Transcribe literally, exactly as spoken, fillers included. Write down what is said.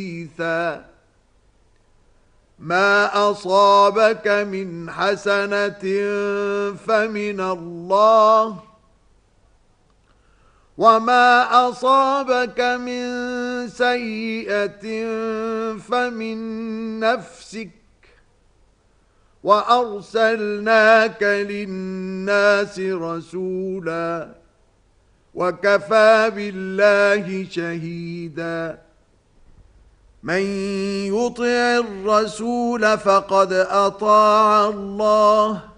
حديثا ما أصابك من حسنة فمن الله وما أصابك من سيئة فمن نفسك وأرسلناك للناس رسولا وكفى بالله شهيدا من يطع الرسول فقد أطاع الله